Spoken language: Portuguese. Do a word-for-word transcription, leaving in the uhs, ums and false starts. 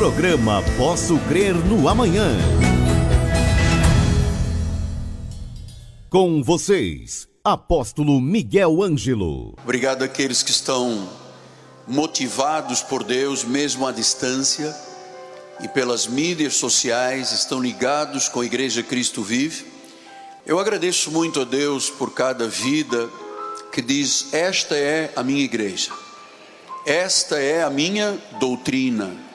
Programa Posso Crer no Amanhã. Com vocês, Apóstolo Miguel Ângelo. Obrigado àqueles que estão motivados por Deus, mesmo à distância, e pelas mídias sociais, estão ligados com a Igreja Cristo Vive. Eu agradeço muito a Deus por cada vida que diz: esta é a minha igreja, esta é a minha doutrina,